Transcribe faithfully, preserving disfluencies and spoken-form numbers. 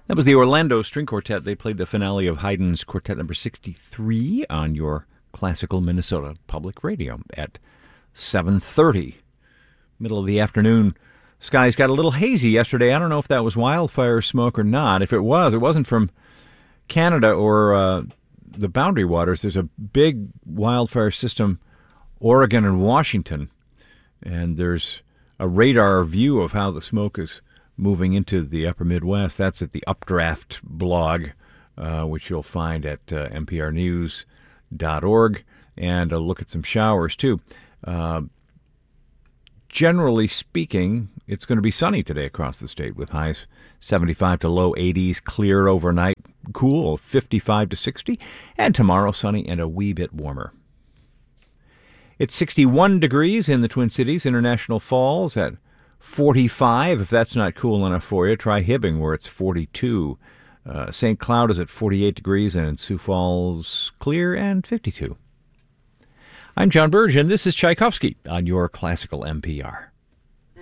That was the Orlando String Quartet. They played the finale of Haydn's Quartet number sixty-three on your classical Minnesota Public Radio at seven thirty, middle of the afternoon. Skies got a little hazy yesterday. I don't know if that was wildfire smoke or not. If it was, it wasn't from Canada or uh, the Boundary Waters. There's a big wildfire system, Oregon and Washington, and there's a radar view of how the smoke is moving into the upper Midwest. That's at the Updraft blog, uh, which you'll find at uh, n p r news dot org, and a look at some showers, too. Uh, generally speaking, it's going to be sunny today across the state with highs seventy-five to low eighties, clear overnight, cool, fifty-five to sixty, and tomorrow sunny and a wee bit warmer. It's sixty-one degrees in the Twin Cities, International Falls at forty-five. If that's not cool enough for you, try Hibbing, where it's forty-two. Uh, Saint Cloud is at forty-eight degrees, and in Sioux Falls, clear and fifty-two. I'm John Burge, and this is Tchaikovsky on your Classical N P R.